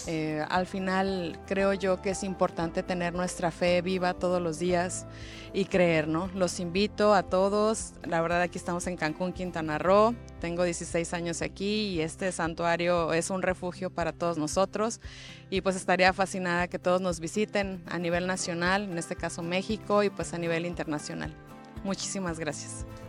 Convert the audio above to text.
Al final creo yo que es importante tener nuestra fe viva todos los días y creer, ¿no? Los invito a todos, la verdad aquí estamos en Cancún, Quintana Roo, tengo 16 años aquí y este santuario es un refugio para todos nosotros y pues estaría fascinada que todos nos visiten a nivel nacional, en este caso México y pues a nivel internacional. Muchísimas gracias.